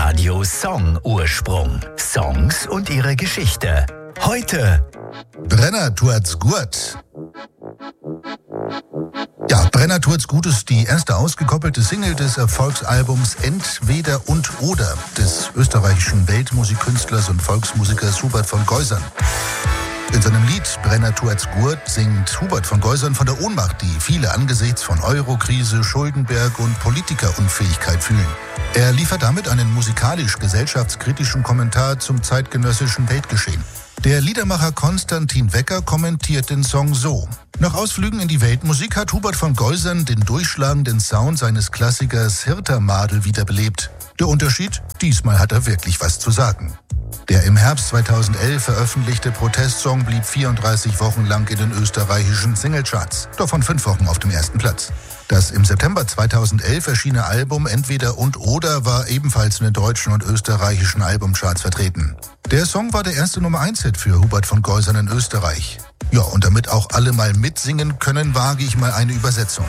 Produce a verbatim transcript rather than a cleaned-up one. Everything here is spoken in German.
Radio Song Ursprung. Songs und ihre Geschichte. Heute Brenner tuat's gut. Ja, Brenner tuat's gut ist die erste ausgekoppelte Single des Erfolgsalbums Entweder und Oder des österreichischen Weltmusikkünstlers und Volksmusikers Hubert von Geusern. In seinem Lied Brenner tuat's gut singt Hubert von Geusern von der Ohnmacht, die viele angesichts von Eurokrise, Schuldenberg und Politikerunfähigkeit fühlen. Er liefert damit einen musikalisch-gesellschaftskritischen Kommentar zum zeitgenössischen Weltgeschehen. Der Liedermacher Konstantin Wecker kommentiert den Song so: Nach Ausflügen in die Weltmusik hat Hubert von Geusern den durchschlagenden Sound seines Klassikers Hirtermadel wiederbelebt. Der Unterschied? Diesmal hat er wirklich was zu sagen. Der im Herbst zweitausendelf veröffentlichte Protestsong blieb vierunddreißig Wochen lang in den österreichischen Singlecharts, davon fünf Wochen auf dem ersten Platz. Das im September zweitausendelf erschienene Album Entweder und Oder war ebenfalls in den deutschen und österreichischen Albumcharts vertreten. Der Song war der erste Nummer eins Hit für Hubert von Geusern in Österreich. Ja, und damit auch alle mal mitsingen können, wage ich mal eine Übersetzung.